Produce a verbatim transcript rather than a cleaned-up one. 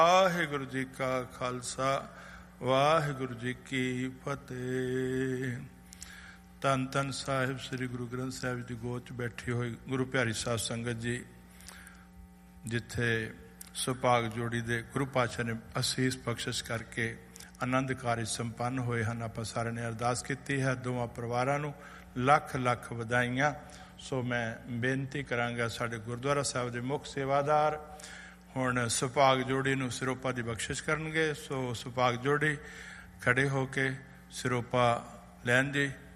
ਵਾਹਿਗੁਰੂ ਜੀ ਕਾ ਖਾਲਸਾ ਵਾਹਿਗੁਰੂ ਜੀ ਕੀ ਫਤਿਹ। ਧੰਨ ਧੰਨ ਸਾਹਿਬ ਸ੍ਰੀ ਗੁਰੂ ਗ੍ਰੰਥ ਸਾਹਿਬ ਦੀ ਗੋਦ 'ਚ ਬੈਠੀ ਹੋਈ ਗੁਰੂ ਪਿਆਰੀ ਸਾਧ ਸੰਗਤ ਜੀ, ਜਿੱਥੇ ਸੁਭਾਗ ਜੋੜੀ ਦੇ ਗੁਰੂ ਪਾਤਸ਼ਾਹ ਨੇ ਅਸੀਸ ਬਖਸ਼ਿਸ਼ ਕਰਕੇ ਆਨੰਦ ਕਾਰਜ ਸੰਪੰਨ ਹੋਏ ਹਨ। ਆਪਾਂ ਸਾਰਿਆਂ ਨੇ ਅਰਦਾਸ ਕੀਤੀ ਹੈ। ਦੋਵਾਂ ਪਰਿਵਾਰਾਂ ਨੂੰ ਲੱਖ ਲੱਖ ਵਧਾਈਆਂ। ਸੋ ਮੈਂ ਬੇਨਤੀ ਕਰਾਂਗਾ, ਸਾਡੇ ਗੁਰਦੁਆਰਾ ਸਾਹਿਬ ਦੇ ਮੁੱਖ ਸੇਵਾਦਾਰ ਹੁਣ ਸੁਭਾਗ ਜੋੜੀ ਨੂੰ ਸਿਰੋਪਾ ਦੀ ਬਖਸ਼ਿਸ਼ ਕਰਨਗੇ। ਸੋ ਸੁਭਾਗ ਜੋੜੀ ਖੜੇ ਹੋ ਕੇ ਸਿਰੋਪਾ ਲੈਣ ਜੀ।